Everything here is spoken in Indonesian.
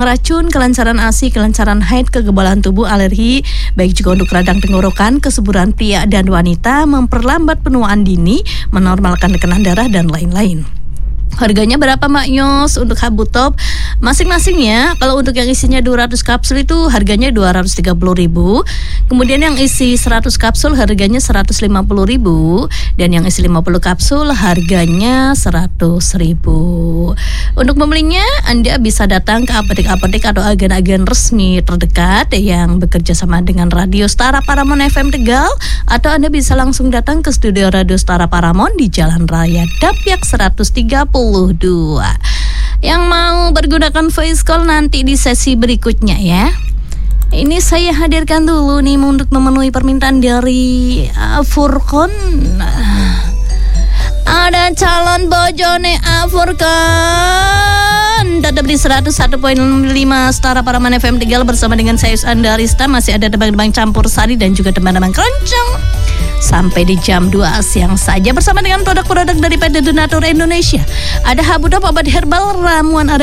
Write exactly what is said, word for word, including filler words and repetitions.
racun, kelancaran A S I, kelancaran haid, kekebalan tubuh, alergi, baik juga untuk radang tenggorokan, kesuburan pria dan wanita, memperlambat penuaan dini, menormalkan tekanan darah, dan lain-lain. Harganya berapa Mbak Yos untuk Habutop? Masing-masingnya, kalau untuk yang isinya dua ratus kapsul itu harganya dua ratus tiga puluh ribu. Kemudian yang isi seratus kapsul harganya seratus lima puluh ribu. Dan yang isi lima puluh kapsul harganya seratus ribu. Untuk membelinya, Anda bisa datang ke apotek-apotek atau agen-agen resmi terdekat yang bekerja sama dengan Radio Stara Paramount F M Tegal. Atau Anda bisa langsung datang ke studio Radio Stara Paramount di Jalan Raya Dapyak seratus tiga puluh dua. Yang mau bergunakan voice call nanti di sesi berikutnya ya. Ini saya hadirkan dulu nih untuk memenuhi permintaan dari uh, Furkon. Ada calon bojone Furkon. Tetap di seratus satu koma lima Stara Paramount F M Tegal bersama dengan saya Andarista. Masih ada tebang-tebang campur sari dan juga tebang-tebang keroncong. Sampai di jam dua siang saja bersama dengan produk-produk dari P T Donatur Indonesia. Ada Habutop, obat herbal, ramuan